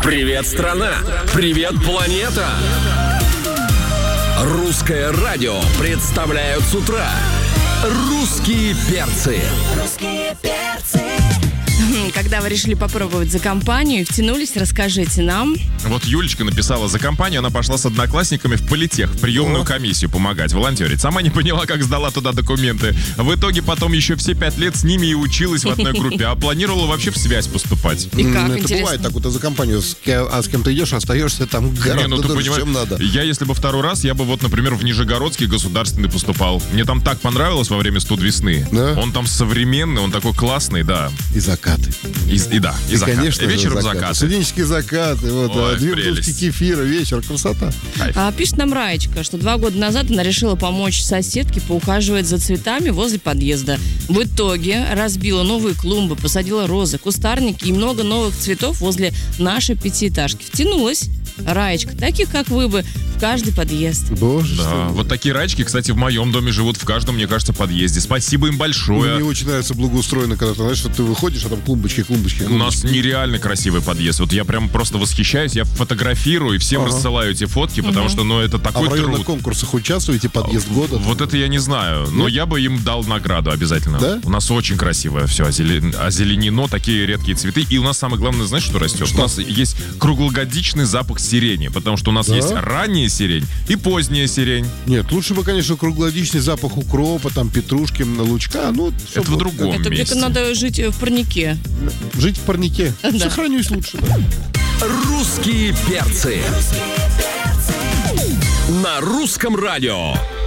Привет, страна! Привет, планета! Русское радио представляют с утра «Русские перцы». Русские перцы. Когда вы решили попробовать за компанию и втянулись, расскажите нам. Вот Юлечка написала за компанию, она пошла с одноклассниками в политех, в приемную комиссию помогать, волонтерить. Сама не поняла, как сдала туда документы. В итоге потом еще все 5 лет с ними и училась в одной группе, а планировала вообще в связь поступать. И как, Это интересно? бывает так вот за компанию, с кем ты идешь, остаешься там гораздо ты дольше, понимаешь, чем надо. я, если бы второй раз, я бы вот, например, в Нижегородский государственный поступал. Мне там так понравилось во время «100 весны». Да? Он там современный, он такой классный, да. И закаты. И закат. Конечно, И вечером закаты. закат. Студенческие закаты, вот, Ой, 2 прелесть. бутылки кефира, вечер, красота. Пишет нам Раечка, что 2 года назад она решила помочь соседке поухаживать за цветами возле подъезда. В итоге разбила новые клумбы, посадила розы, кустарники и много новых цветов возле нашей пятиэтажки. Втянулась. Раечка, таких, как вы бы, в каждый подъезд. Боже, Да, что вот такие рачки, кстати, в моем доме живут в каждом, мне кажется, подъезде. Спасибо им Мне большое. очень нравится благоустроено, когда ты знаешь, что ты выходишь, а там клумбочки. У нас нереально красивый подъезд. Вот я прям просто восхищаюсь, я фотографирую и всем рассылаю эти фотки, потому что, ну, это А такой в районных труд. конкурсах участвуете, подъезд года? Вот это я не знаю, но я бы им дал награду обязательно. Да? У нас очень красивое все озеленено, такие редкие цветы. И у нас самое главное, знаешь, что растет? У нас есть круглогодичный запах сирени, потому что у нас есть ранняя сирень и поздняя сирень. Нет, лучше бы, конечно, круглогодичный запах укропа, там, петрушки, лучка. Ну, Это в чтобы другом Это месте. где-то надо жить в парнике. жить в парнике. Да. Сохранюсь лучше. Да. «Русские перцы» на Русском радио.